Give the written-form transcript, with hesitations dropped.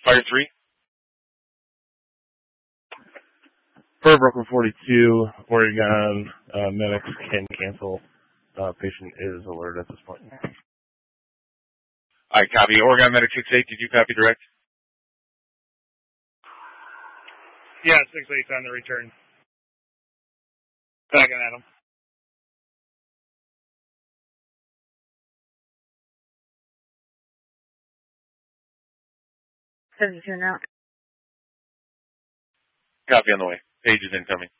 Fire 3. For Brooklyn 42, Oregon medics can cancel. Patient is alerted at this point. All right, copy. Oregon Medic 6-8, did you copy direct? Yeah, 6-8's on the return. Bagging at him. Turn out. Copy on the way. Page is incoming.